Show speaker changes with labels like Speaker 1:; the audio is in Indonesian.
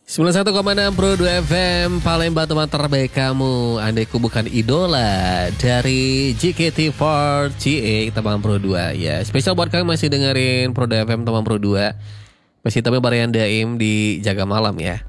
Speaker 1: 91,6 Pro 2 FM Palembang, teman terbaik kamu. Andaiku bukan idola dari JKT48 teman Pro 2 ya. Spesial buat kalian masih dengerin Pro 2 FM teman Pro 2. Masih teman Barian Daim di Jaga Malam ya.